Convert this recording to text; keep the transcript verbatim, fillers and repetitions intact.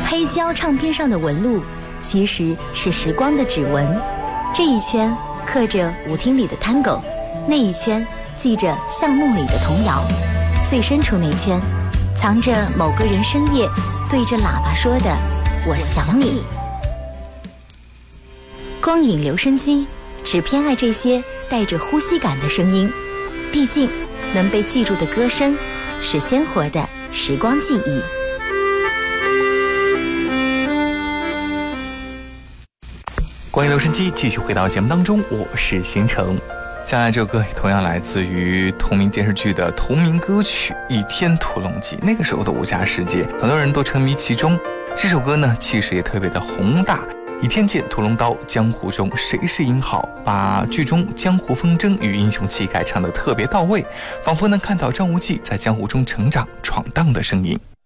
黑胶唱片上的纹路其实是时光的指纹，这一圈刻着舞厅里的探戈，那一圈记着巷弄里的童谣，最深处那圈藏着某个人深夜对着喇叭说的我想你。光影留声机只偏爱这些带着呼吸感的声音，毕竟能被记住的歌声是鲜活的时光记忆。 光影留声机继续回到节目当中，我是新城。接下来这首歌同样来自于同名电视剧的同名歌曲《倚天屠龙记》，那个时候的武侠世界很多人都沉迷其中。这首歌呢气势也特别的宏大，倚天剑屠龙刀，江湖中谁是英豪，把剧中江湖风筝与英雄气概唱得特别到位，仿佛能看到张无忌在江湖中成长闯荡的身影。